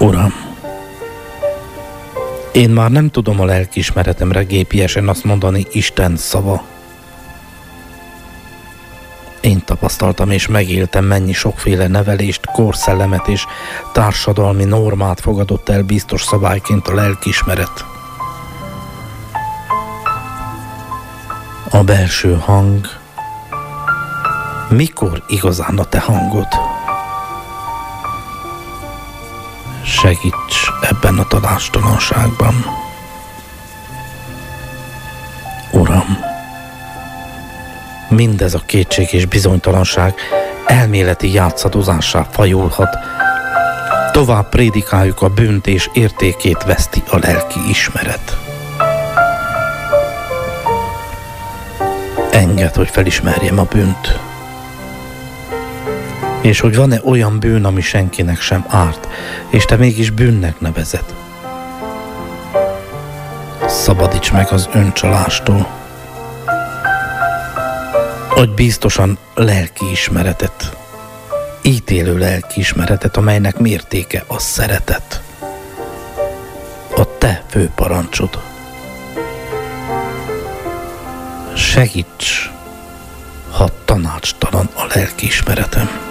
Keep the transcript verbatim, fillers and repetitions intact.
Uram, én már nem tudom a lelkiismeretemre gépiesen azt mondani, Isten szava. Én tapasztaltam és megéltem, mennyi sokféle nevelést, korszellemet és társadalmi normát fogadott el biztos szabályként a lelkiismeret. A belső hang. Mikor igazán a te hangod? Segíts ebben a tanástalanságban. Uram, mindez a kétség és bizonytalanság elméleti játszadozássá fajulhat. Tovább prédikáljuk a bűnt, és értékét veszti a lelki ismeret. Engedd, hogy felismerjem a bűnt. És hogy van-e olyan bűn, ami senkinek sem árt, és te mégis bűnnek nevezed. Szabadíts meg az öncsalástól. Adj biztosan lelkiismeretet, ítélő lelkiismeretet, amelynek mértéke a szeretet. A te fő parancsod. Segíts, ha tanácstalan a lelkiismeretem.